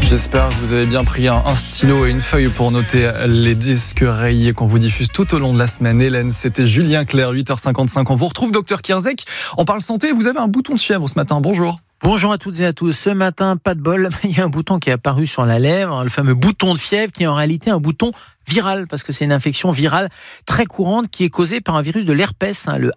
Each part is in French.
J'espère que vous avez bien pris un stylo et une feuille pour noter les disques rayés qu'on vous diffuse tout au long de la semaine. Hélène, c'était Julien Clerc, 8h55. On vous retrouve, docteur Kierzek. On parle santé. Vous avez un bouton de fièvre ce matin. Bonjour. Bonjour à toutes et à tous. Ce matin, pas de bol, il y a un bouton qui est apparu sur la lèvre, le fameux bouton de fièvre qui est en réalité un bouton viral, parce que c'est une infection virale très courante qui est causée par un virus de l'herpès, le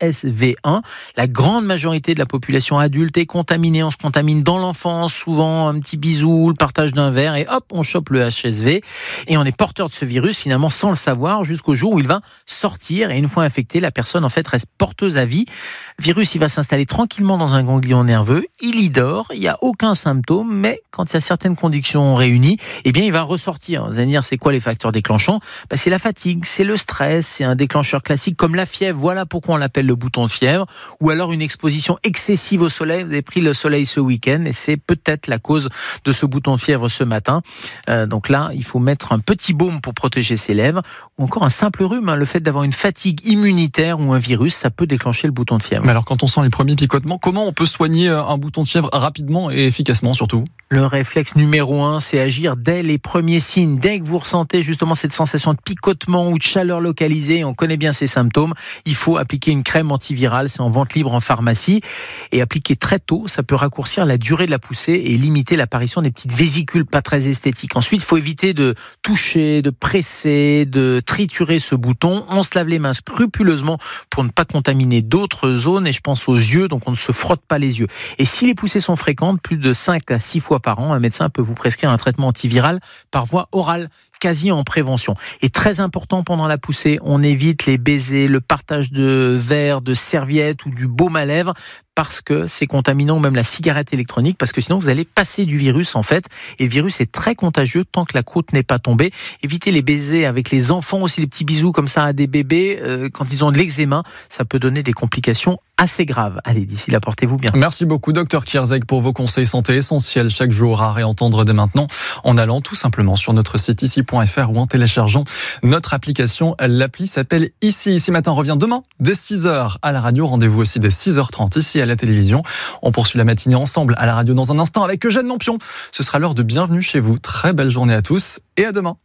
HSV1. La grande majorité de la population adulte est contaminée. On se contamine dans l'enfance, souvent un petit bisou, le partage d'un verre, et hop, on chope le HSV. Et on est porteur de ce virus, finalement, sans le savoir, jusqu'au jour où il va sortir. Et une fois infecté, la personne, en fait, reste porteuse à vie. Le virus, il va s'installer tranquillement dans un ganglion nerveux. Il y dort, il n'y a aucun symptôme, mais quand il y a certaines conditions réunies, eh bien, il va ressortir. Vous allez me dire, c'est quoi les facteurs déclenchants? C'est la fatigue, c'est le stress, c'est un déclencheur classique comme la fièvre. Voilà pourquoi on l'appelle le bouton de fièvre. Ou alors une exposition excessive au soleil. Vous avez pris le soleil ce week-end et c'est peut-être la cause de ce bouton de fièvre ce matin. Donc là, il faut mettre un petit baume pour protéger ses lèvres. Ou encore un simple rhume. Le fait d'avoir une fatigue immunitaire ou un virus, ça peut déclencher le bouton de fièvre. Mais alors, quand on sent les premiers picotements, comment on peut soigner un bouton de fièvre rapidement et efficacement surtout? Le réflexe numéro 1, c'est agir dès les premiers signes. Dès que vous ressentez justement cette sensation de picotement ou de chaleur localisée, on connaît bien ces symptômes, il faut appliquer une crème antivirale, c'est en vente libre en pharmacie. Et appliquer très tôt, ça peut raccourcir la durée de la poussée et limiter l'apparition des petites vésicules pas très esthétiques. Ensuite, il faut éviter de toucher, de presser, de triturer ce bouton. On se lave les mains scrupuleusement pour ne pas contaminer d'autres zones, et je pense aux yeux, donc on ne se frotte pas les yeux. Et si les poussées sont fréquentes, plus de 5 à 6 fois par an, un médecin peut vous prescrire un traitement antiviral par voie orale, quasi en prévention. Et très important pendant la poussée, on évite les baisers, le partage de verres, de serviettes ou du baume à lèvres, parce que c'est contaminant, ou même la cigarette électronique, parce que sinon vous allez passer du virus en fait, et le virus est très contagieux tant que la croûte n'est pas tombée. Évitez les baisers avec les enfants, aussi les petits bisous comme ça à des bébés, quand ils ont de l'eczéma, ça peut donner des complications assez graves. Allez, d'ici là, portez-vous bien. Merci beaucoup, docteur Kierzek, pour vos conseils santé essentiels chaque jour à réentendre dès maintenant en allant tout simplement sur notre site ici.fr ou en téléchargeant notre application. L'appli s'appelle Ici. Ici Matin revient demain dès 6h à la radio. Rendez-vous aussi dès 6h30 ici à la télévision. On poursuit la matinée ensemble à la radio dans un instant avec Eugène Lampion. Ce sera l'heure de Bienvenue chez vous. Très belle journée à tous et à demain.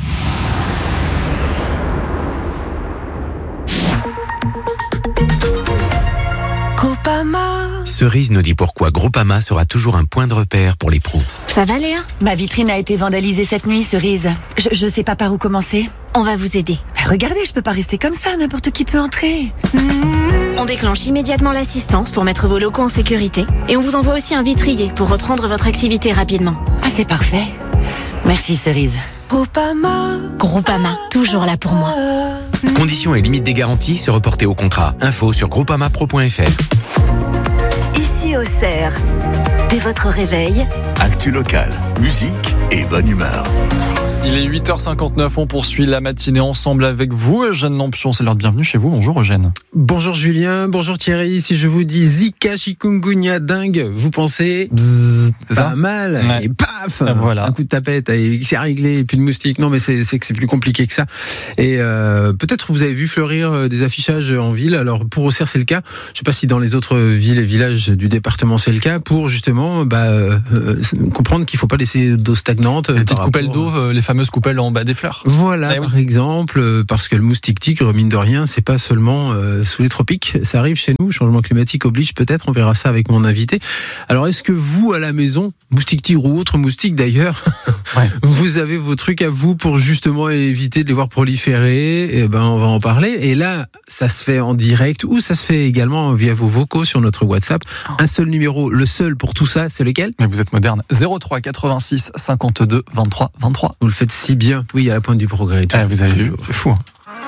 Cerise nous dit pourquoi Groupama sera toujours un point de repère pour les pros. Ça va Léa? Ma vitrine a été vandalisée cette nuit, Cerise. Je sais pas par où commencer. On va vous aider. Mais regardez, je peux pas rester comme ça, n'importe qui peut entrer. On déclenche immédiatement l'assistance pour mettre vos locaux en sécurité. Et on vous envoie aussi un vitrier pour reprendre votre activité rapidement. Ah, c'est parfait. Merci Cerise. Groupama, toujours là pour moi. Conditions et limites des garanties se reporter au contrat. Info sur groupamapro.fr. Ici au Cerf, dès votre réveil, actu locale, musique et bonne humeur. Il est 8h59, on poursuit la matinée ensemble avec vous, Eugène Lampion. C'est l'heure de Bienvenue chez vous. Bonjour Eugène. Bonjour Julien, bonjour Thierry. Si je vous dis Zika, chikungunya, dingue, vous pensez Bzzz, c'est pas ça mal, ouais. Et paf, voilà. Un coup de tapette, et c'est réglé, et puis le moustique. Non mais c'est que c'est plus compliqué que ça. Et peut-être vous avez vu fleurir des affichages en ville. Alors pour Auxerre c'est le cas. Je sais pas si dans les autres villes et villages du département c'est le cas. Pour justement comprendre qu'il faut pas laisser d'eau stagnante. Les petites coupelles d'eau, les fameuses coupelles en bas des fleurs. Voilà, par exemple, parce que le moustique tigre, mine de rien, c'est pas seulement sous les tropiques, ça arrive chez nous, changement climatique oblige peut-être, on verra ça avec mon invité. Alors est-ce que vous, à la maison, moustique tigre ou autre moustique d'ailleurs, ouais, vous avez vos trucs à vous pour justement éviter de les voir proliférer? Eh ben, on va en parler. Et là, ça se fait en direct ou ça se fait également via vos vocaux sur notre WhatsApp. Un seul numéro, le seul pour tout ça, c'est lequel? Mais vous êtes moderne. 03 86 52 23 23. Vous le faites si bien. Oui, à la pointe du progrès. Vous avez vu, c'est fou.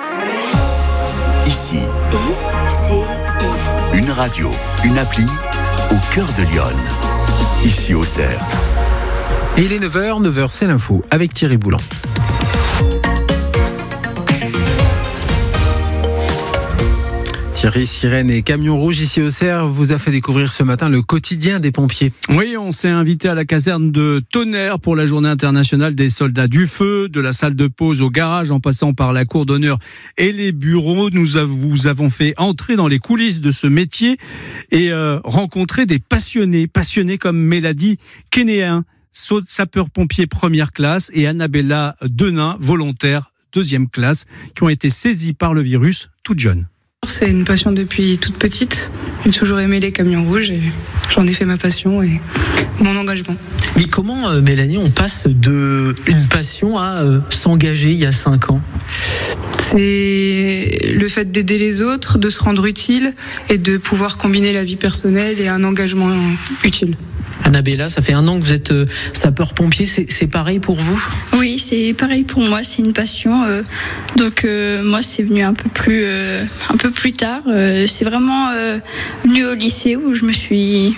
Ici, une radio, une appli au cœur de Lyon. Ici au Cerf. Et il est 9h, c'est l'info avec Thierry Boulan. Thierry, sirène et camion rouge ici au Cerf vous a fait découvrir ce matin le quotidien des pompiers. Oui, on s'est invité à la caserne de Tonnerre pour la journée internationale des soldats du feu, de la salle de pause au garage en passant par la cour d'honneur et les bureaux. Nous avons fait entrer dans les coulisses de ce métier et rencontrer des passionnés comme Mélanie Kénéen. sapeur-pompier première classe, et Annabella Denain, volontaire deuxième classe, qui ont été saisis par le virus toute jeune. C'est une passion depuis toute petite. J'ai toujours aimé les camions rouges et j'en ai fait ma passion et mon engagement. Mais comment, Mélanie, on passe de une passion à s'engager il y a 5 ans ? C'est le fait d'aider les autres, de se rendre utile et de pouvoir combiner la vie personnelle et un engagement utile. Annabella, ça fait 1 an que vous êtes sapeur-pompier, c'est pareil pour vous ? Oui, c'est pareil pour moi, c'est une passion. Donc moi, c'est venu un peu plus tard. C'est vraiment venu au lycée où je me suis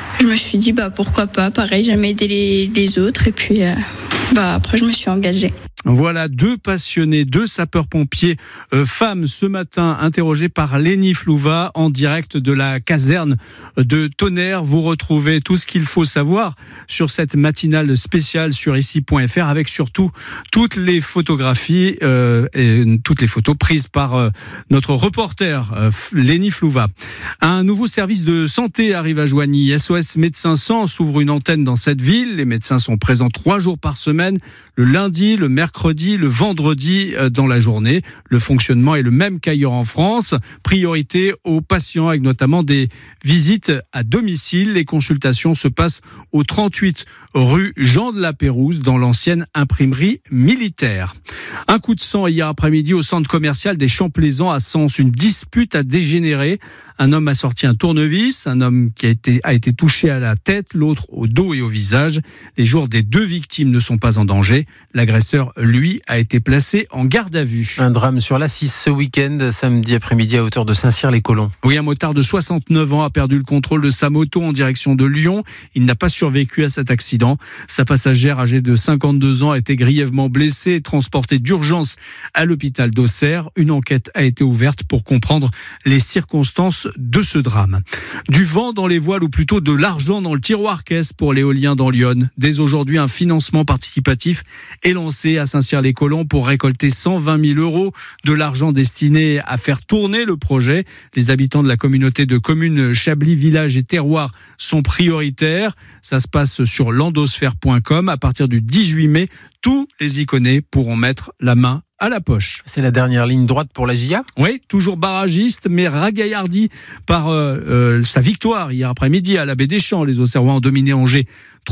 dit pourquoi pas, pareil, jamais aider les autres et puis après je me suis engagée. Voilà 2 passionnés, 2 sapeurs-pompiers femmes ce matin interrogées par Lénie Flouva en direct de la caserne de Tonnerre. Vous retrouvez tout ce qu'il faut savoir sur cette matinale spéciale sur ici.fr avec surtout toutes les photographies et toutes les photos prises par notre reporter Lénie Flouva. Un nouveau service de santé arrive à Joigny. SOS Médecins Sans ouvre une antenne dans cette ville. Les médecins sont présents 3 jours par semaine, le lundi, le mercredi, le vendredi dans la journée. Le fonctionnement est le même qu'ailleurs en France. Priorité aux patients avec notamment des visites à domicile. Les consultations se passent au 38 rue Jean de la Pérouse dans l'ancienne imprimerie militaire. Un coup de sang hier après-midi au centre commercial des Champs-Plaisants à Sens. Une dispute a dégénéré. Un homme a sorti un tournevis. Un homme qui a été touché à la tête, l'autre au dos et au visage. Les jours des 2 victimes ne sont pas en danger. L'agresseur, lui, a été placé en garde à vue. Un drame sur l'A6 ce week-end, samedi après-midi à hauteur de Saint-Cyr-les-Colons. Oui, un motard de 69 ans a perdu le contrôle de sa moto en direction de Lyon. Il n'a pas survécu à cet accident. Sa passagère âgée de 52 ans a été grièvement blessée et transportée d'urgence à l'hôpital d'Auxerre. Une enquête a été ouverte pour comprendre les circonstances de ce drame. Du vent dans les voiles ou plutôt de l'argent dans le tiroir caisse pour l'éolien dans l'Yonne. Dès aujourd'hui, un financement participatif est lancé à Saint-Cyr-les-Colons pour récolter 120 000 € de l'argent destiné à faire tourner le projet. Les habitants de la communauté de communes Chablis Village et Terroir sont prioritaires. Ça se passe sur landosphère.com. À partir du 18 mai, tous les iconés pourront mettre la main à la poche. C'est la dernière ligne droite pour la GIA ? Oui, toujours barragiste, mais ragaillardi par sa victoire hier après-midi à la Baie des Champs. Les Auxerrois ont dominé Angers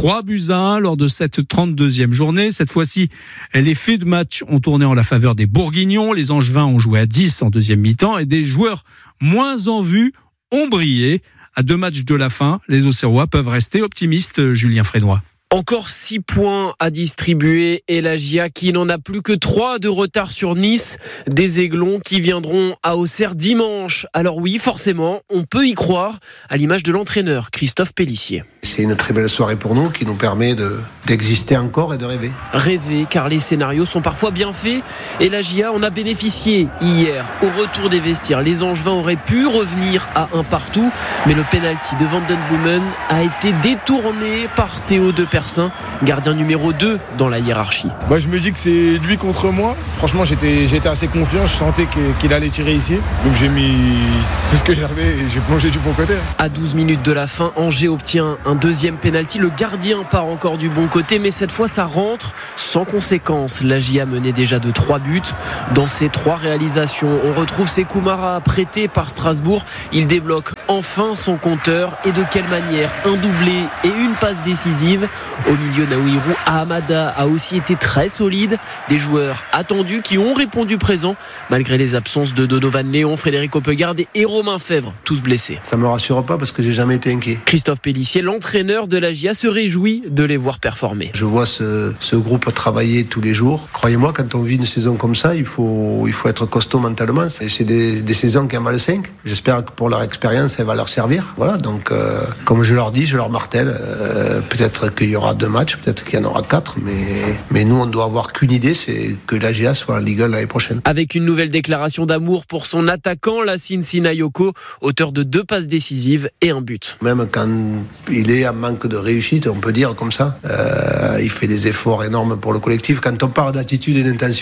3-1 lors de cette 32e journée. Cette fois-ci, les faits de match ont tourné en la faveur des Bourguignons. Les Angevins ont joué à 10 en deuxième mi-temps et des joueurs moins en vue ont brillé. À 2 matchs de la fin, les Auxerrois peuvent rester optimistes, Julien Frénois. Encore 6 points à distribuer et la GIA qui n'en a plus que 3 de retard sur Nice. Des Aiglons qui viendront à Auxerre dimanche. Alors oui, forcément, on peut y croire à l'image de l'entraîneur Christophe Pélissier. C'est une très belle soirée pour nous qui nous permet d'exister encore et de rêver. Rêver car les scénarios sont parfois bien faits et la GIA en a bénéficié hier. Au retour des vestiaires, les Angevins auraient pu revenir à 1 partout, mais le pénalty de Van den Boomen a été détourné par Théo Depersin, gardien numéro 2 dans la hiérarchie. Je me dis que c'est lui contre moi. Franchement, j'étais assez confiant. Je sentais qu'il allait tirer ici. Donc j'ai mis tout ce que j'avais et j'ai plongé du bon côté. À 12 minutes de la fin, Angers obtient un deuxième pénalty. Le gardien part encore du bon côté, mais cette fois ça rentre sans conséquence. La GIA menait déjà de 3 buts. Dans ces 3 réalisations, on retrouve Sékou Mara prêté par Strasbourg. Il débloque enfin son compteur. Et de quelle manière ? Un doublé et une passe décisive. Au milieu, Naouirou Ahamada a aussi été très solide. Des joueurs attendus qui ont répondu présent malgré les absences de Donovan Léon, Frédéric Hoppegarde et Romain Fèvre, tous blessés. Ça me rassure pas parce que j'ai jamais été inquiet. Christophe Pélissier, l'entraîneur de la GIA, se réjouit de les voir performer. Je vois ce groupe travailler tous les jours. Croyez-moi, quand on vit une saison comme ça, il faut être costaud mentalement. C'est des saisons qui en valent 5. J'espère que pour leur expérience, elle va leur servir. Voilà, donc comme je leur dis, je leur martèle, peut-être qu'il y aura 2 matchs, peut-être qu'il y en aura 4, mais nous on doit avoir qu'une idée, c'est que la GIA soit en Ligue 1 l'année prochaine. Avec une nouvelle déclaration d'amour pour son attaquant, Lassine Sinayoko, auteur de 2 passes décisives et un but. Même quand il est en manque de réussite, on peut dire comme ça, il fait des efforts énormes pour le collectif. Quand on parle d'attitude et d'intention,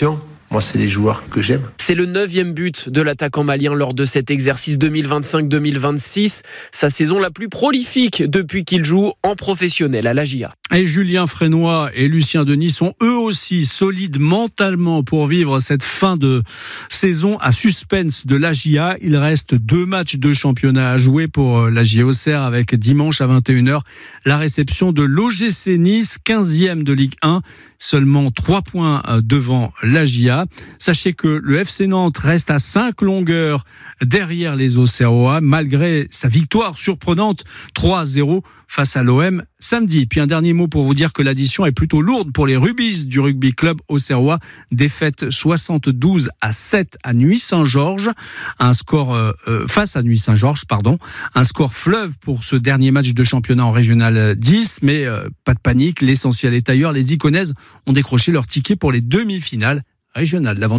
Moi, c'est les joueurs que j'aime. C'est le 9e but de l'attaquant malien lors de cet exercice 2025-2026. Sa saison la plus prolifique depuis qu'il joue en professionnel à l'AJA. Et Julien Frénois et Lucien Denis sont eux aussi solides mentalement pour vivre cette fin de saison à suspense de l'AJA. Il reste 2 matchs de championnat à jouer pour l'AJA Auxerre avec dimanche à 21h la réception de l'OGC Nice, 15e de Ligue 1. Seulement 3 points devant l'AJA. Sachez que le FC Nantes reste à 5 longueurs derrière les Auxerrois, malgré sa victoire surprenante 3-0 face à l'OM samedi. Puis un dernier mot pour vous dire que l'addition est plutôt lourde pour les Rubis du rugby club auxerrois. Défaite 72-7 à Nuits-Saint-Georges. Un score face à Nuits-Saint-Georges, pardon. Un score fleuve pour ce dernier match de championnat en régional 10. Mais pas de panique, l'essentiel est ailleurs. Les Iconaises ont décroché leur ticket pour les demi-finales régionales.